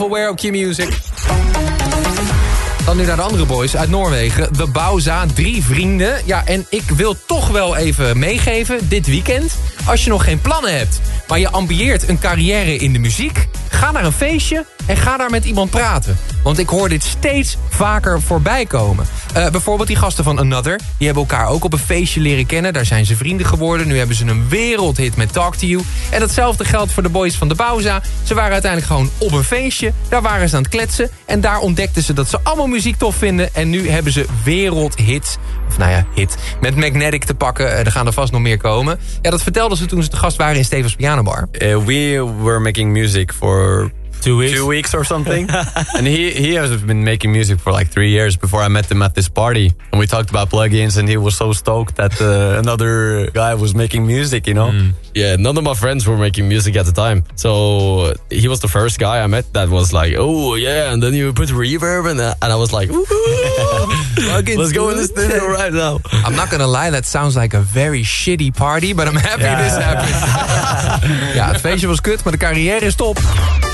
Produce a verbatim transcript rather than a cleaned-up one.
Aware op Q-Music. Dan nu naar de andere boys uit Noorwegen. De Bauza, drie vrienden. Ja, en ik wil toch wel even meegeven, dit weekend. Als je nog geen plannen hebt, maar je ambieert een carrière in de muziek, ga naar een feestje en ga daar met iemand praten. Want ik hoor dit steeds vaker voorbij komen. Uh, bijvoorbeeld die gasten van Another. Die hebben elkaar ook op een feestje leren kennen. Daar zijn ze vrienden geworden. Nu hebben ze een wereldhit met Talk to You. En datzelfde geldt voor de boys van de Bauza. Ze waren uiteindelijk gewoon op een feestje. Daar waren ze aan het kletsen. En daar ontdekten ze dat ze allemaal muziek tof vinden. En nu hebben ze wereldhits. Of nou ja, hit. Met Magnetic te pakken. Uh, er gaan er vast nog meer komen. Ja, dat vertelden ze toen ze te gast waren in Stevens Pianobar. Uh, we were making music for... Two weeks. Two weeks or something. And he, he has been making music for like three years before I met him at this party. And we talked about plugins and he was so stoked that uh, another guy was making music, you know? Mm. Yeah, none of my friends were making music at the time. So he was the first guy I met that was like, oh yeah, and then you put reverb and, uh, and I was like, let's go in the studio right now. I'm not gonna lie, that sounds like a very shitty party, but I'm happy yeah. this happened. Ja, het feestje was kut, maar de carrière is top.